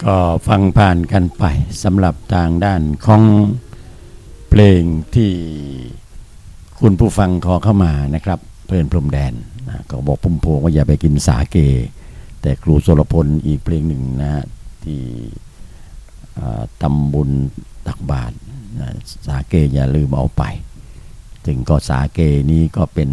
ก็ฟังผ่านกันไปสำหรับทางด้านของเพลงที่คุณผู้ฟังขอเข้ามานะครับเพลินพรมแดนนะก็บอกพุ่มพวงว่าอย่าไปกินสาเกแต่ครูโสรพลอีกเพลงหนึ่งนะฮะที่ทำบุญตักบาตรสาเกอย่าลืมเอาไปถึงก็สาเกนี้ก็เป็น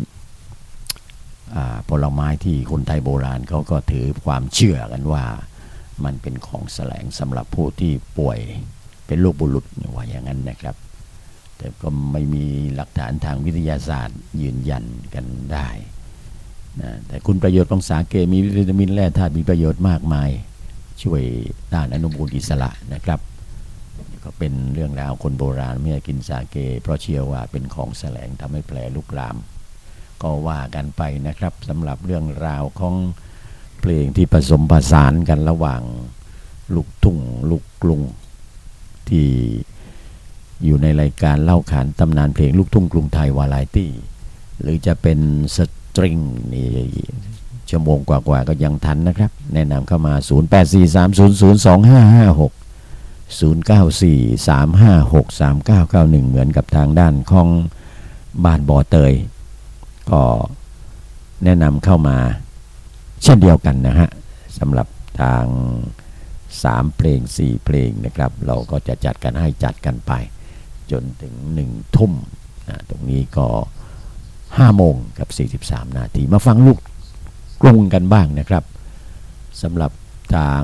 ผลไม้ที่คนไทยโบราณเขาก็ถือความเชื่อกันว่ามันเป็นของแสลงสำหรับผู้ที่ป่วยเป็นโรคบุรุษว่าอย่างนั้นนะครับแต่ก็ไม่มีหลักฐานทางวิทยาศาสตร์ยืนยันกันได้นะแต่คุณประโยชน์ของสาเกมีวิตามินแร่ธาตุมีประโยชน์มากมายช่วยต้านอนุมูลอิสระนะครับก็เป็นเรื่องราวคนโบราณไม่ให้กินสาเกเพราะเชื่อว่าเป็นของแสลงทำให้แผลลุกลามก็ว่ากันไปนะครับสำหรับเรื่องราวของเพลงที่ผสมผสานกันระหว่างลูกทุ่งลูกกรุงที่อยู่ในรายการเล่าขานตำนานเพลงลูกทุ่งกรุงไทยวาไรตี้หรือจะเป็นสตริงนี่ชั่วโมงกว่าๆก็ยังทันนะครับแนะนำเข้ามา0843002556 0943563991เหมือนกับทางด้านของบ้านบ่อเตยก็แนะนำเข้ามาเช่นเดียวกันนะฮะสำหรับทาง3เพลง4เพลงนะครับเราก็จะจัดกันให้จัดกันไปจนถึง1 ทุ่มตรงนี้ก็5 โมงกับ43 นาทีมาฟังลูกกรุงกันบ้างนะครับสำหรับทาง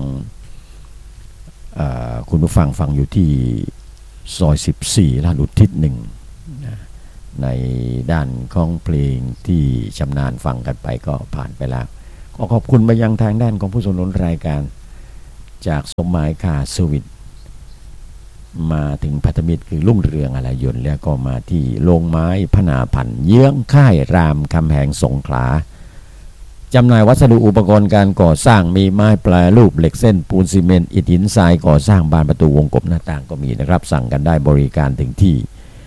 คุณผู้ฟังอยู่ที่ซอย14ลาดอุทิศ1ในด้านของเพลงที่ชำนาญฟังกันไปก็ผ่านไปแล้วขอขอบคุณไปยังทางด้านของผู้สนับสนุนรายการจากสมหมายคาสวิทมาถึงพัฒมิตรคือรุ่งเรืองอะไรยนต์แล้วก็มาที่โรงไม้พนาพันธ์เยื้องค่ายรามคำแหงสงขลาจำหน่ายวัสดุอุปกรณ์การก่อสร้างมีไม้แปรรูปเหล็กเส้นปูนซีเมนต์อิฐหินทรายก่อสร้างบานประตูวงกบหน้าต่างก็มีนะครับสั่งกันได้บริการถึงที่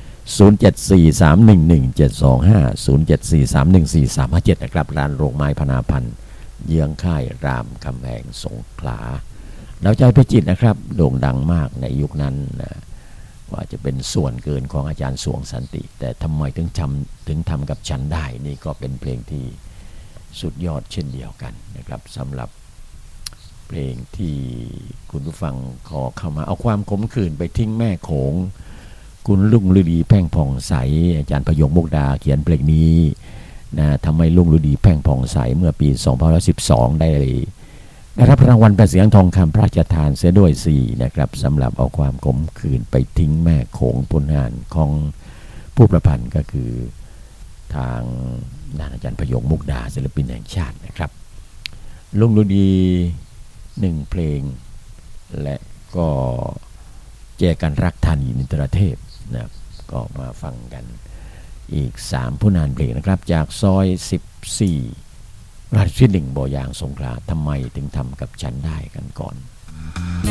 0743117725 07431437นะครับร้านโรงไม้พนาพันธ์เยื้องค่ายรามคำแหงสงขลาเราใจพิจิตรนะครับโด่งดังมากในยุคนั้นนะว่าจะเป็นส่วนเกินของอาจารย์สวงสันติแต่ทำไมถึงทำกับฉันได้นี่ก็เป็นเพลงที่สุดยอดเช่นเดียวกันนะครับสำหรับเพลงที่คุณผู้ฟังขอเข้ามาเอาความขมขื่นไปทิ้งแม่โขงคุณลุงฤดีแพ่งผ่องใสอาจารย์พยงมุกดาเขียนเพลงนี้นะทำให้ลุงฤดีแพ่งผ่องใสเมื่อปี2012ได้รับรางวัลประเสียงทองคำพระราชทานเสียด้วย4นะครับสำหรับเอาความขมขื่นไปทิ้งแม่โขงผลงานของผู้ประพันธ์ก็คือทางอาจารย์พยงมุกดาศิลปินแห่งชาตินะครับลุงฤดี1 เพลงและก็แจกันรักธานีนิตรเทพนะก็มาฟังกันอีก3 ผลงานเพลงนะครับจากซอย14ราชวิถี1บ่อยางสงขลาทำไมถึงทำกับฉันได้กันก่อน